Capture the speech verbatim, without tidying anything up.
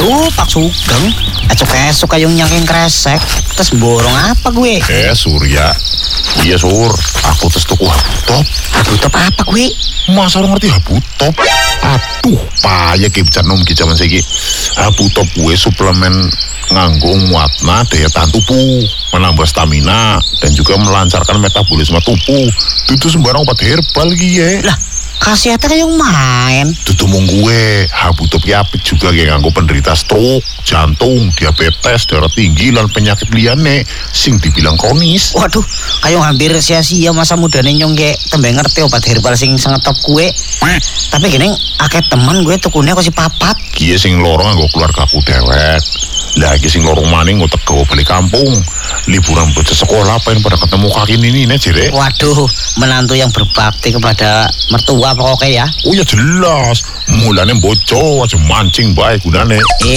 Waduh, tak sugeng. Esok-esok kayong nyangking kresek. Terus borong apa gue? Eh, Surya. Iya, Sur. Aku terus tuku habutop. Habutop apa gue? Masa lo ngerti habutop? Aduh, payah kayak bicara nom ki zaman saiki. Habutop gue suplemen nganggo muatna daya tahan tubuh, menambah stamina, dan juga melancarkan metabolisme tubuh. Itu sembarang obat herbal ki ya. Lah, khasiatnya kayak main. Tutu mong gue, habutop ki apik juga kayak nganggo penderita stroke, jantung, diabetes, darah tinggi, dan penyakit liane sing dibilang kronis. Waduh, kayak hampir sia-sia masa mudane nyong kayak tembeng ngerti obat herbal sing sangat top gue. Tapi gini, akeh teman gue tukunya kok si papat. Kia sing lorong nganggo keluarga aku dewek. Lagi sing lorong maning ngutek gawe balik kampung. Liburan bocah sekolah pengen pada ketemu kaki ini nih jere. Waduh, menantu yang berbakti kepada mertua pokoknya ya. Oh ya jelas, mulane bocah aja mancing bae gunane.